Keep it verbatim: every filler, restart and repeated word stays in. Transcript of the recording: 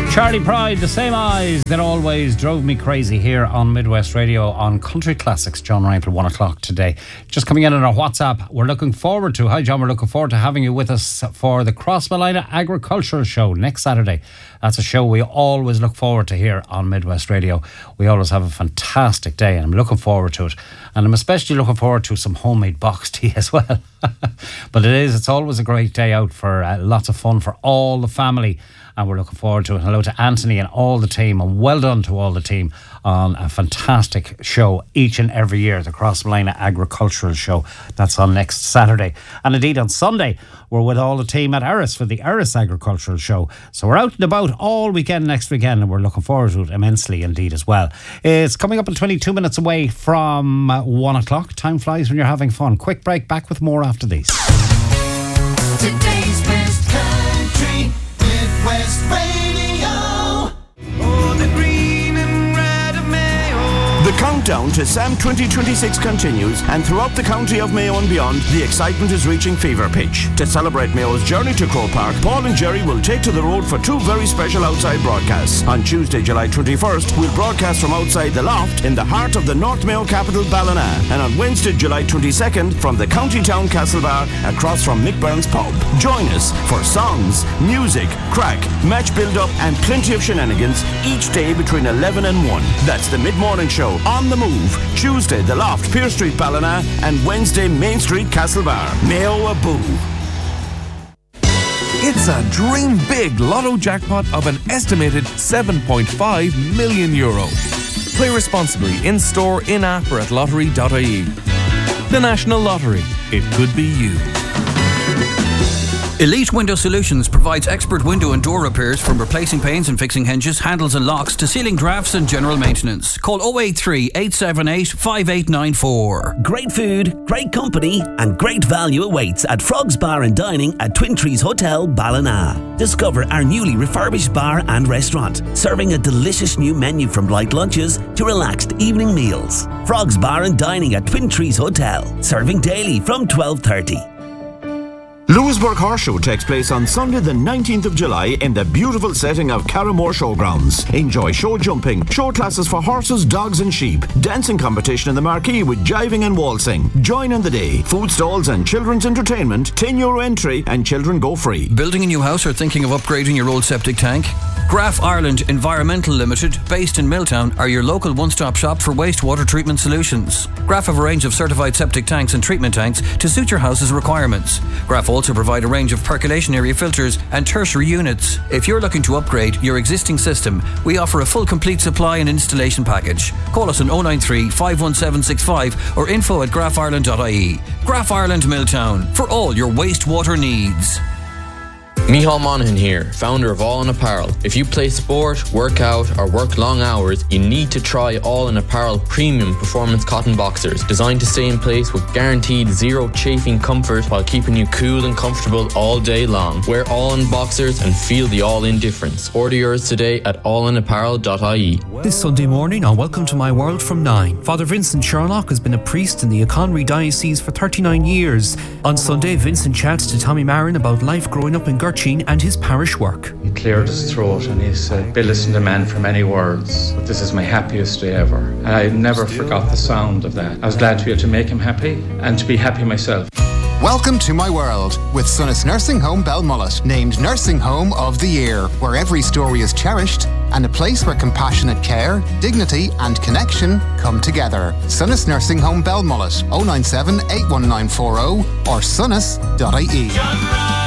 Charlie Pride, the same eyes that always drove me crazy here on Midwest Radio on Country Classics. John Ryan till one o'clock today. Just coming in on our WhatsApp, we're looking forward to, hi John, we're looking forward to having you with us for the Crossmolina Agricultural Show next Saturday. That's a show we always look forward to here on Midwest Radio. We always have a fantastic day and I'm looking forward to it. And I'm especially looking forward to some homemade box tea as well. But it is, it's always a great day out for uh, lots of fun for all the family. And we're looking forward to it. Hello to Anthony and all the team, and well done to all the team on a fantastic show each and every year, the Crossmolina Agricultural Show. That's on next Saturday. And indeed on Sunday, we're with all the team at Erris for the Erris Agricultural Show. So we're out and about all weekend next weekend, and we're looking forward to it immensely indeed as well. It's coming up in twenty-two minutes away from uh, one o'clock. Time flies when you're having fun. Quick break, back with more after these. Today's best country, Midwest Radio. Oh, the green and red of Mayo. The countdown to SAM twenty twenty-six continues, and throughout the county of Mayo and beyond, the excitement is reaching fever pitch. To celebrate Mayo's journey to Croke Park, Paul and Jerry will take to the road for two very special outside broadcasts. On Tuesday, July twenty-first, we'll broadcast from outside the Loft in the heart of the North Mayo capital, Ballina, and on Wednesday, July twenty-second, from the county town Castlebar across from Mick Burns Pub. Join us for songs, music, crack, match build-up and plenty of shenanigans each day between eleven and one. That's the mid-morning show on the move. Tuesday, the Loft, Pier Street, Ballina, and Wednesday, Main Street, Castlebar. Mayo Aboo. It's a dream big lotto jackpot of an estimated seven point five million euro. Play responsibly in store, in app or at lottery dot I E. The National Lottery. It could be you. Elite Window Solutions provides expert window and door repairs, from replacing panes and fixing hinges, handles and locks to sealing drafts and general maintenance. Call oh eight three, eight seven eight, five eight nine four. Great food, great company and great value awaits at Frogs Bar and Dining at Twin Trees Hotel, Ballina. Discover our newly refurbished bar and restaurant, serving a delicious new menu from light lunches to relaxed evening meals. Frogs Bar and Dining at Twin Trees Hotel, serving daily from twelve thirty. Lewisburg Horse Show takes place on Sunday the nineteenth of July in the beautiful setting of Carramore Showgrounds. Enjoy show jumping, show classes for horses, dogs and sheep, dancing competition in the marquee with jiving and waltzing. Join in the day. Food stalls and children's entertainment, ten euro entry and children go free. Building a new house or thinking of upgrading your old septic tank? Graf Ireland Environmental Limited, based in Milltown, are your local one-stop shop for wastewater treatment solutions. Graf have a range of certified septic tanks and treatment tanks to suit your house's requirements. Graf also provide a range of percolation area filters and tertiary units. If you're looking to upgrade your existing system, we offer a full complete supply and installation package. Call us on oh nine three, five one seven six five or info at graf ireland dot I E. Graf Ireland Milltown, for all your wastewater needs. Micheál Monaghan here, founder of All In Apparel. If you play sport, work out or work long hours, you need to try All In Apparel premium performance cotton boxers, designed to stay in place with guaranteed zero chafing comfort while keeping you cool and comfortable all day long. Wear All In boxers and feel the All In difference. Order yours today at all in apparel dot I E. This Sunday morning on Welcome to My World from nine, Father Vincent Sherlock has been a priest in the Conwy Diocese for thirty-nine years. On Sunday, Vincent chats to Tommy Marin about life growing up in Gertrude and his parish work. He cleared his throat and he said, "Be listening to man for many words, but this is my happiest day ever." And I never forgot the sound of that. I was glad to be able to make him happy and to be happy myself. Welcome to My World with Sunnis Nursing Home Belmullet, named Nursing Home of the Year, where every story is cherished and a place where compassionate care, dignity and connection come together. Sunnis Nursing Home Belmullet, oh nine seven, eight one nine four oh or sunnis dot I E.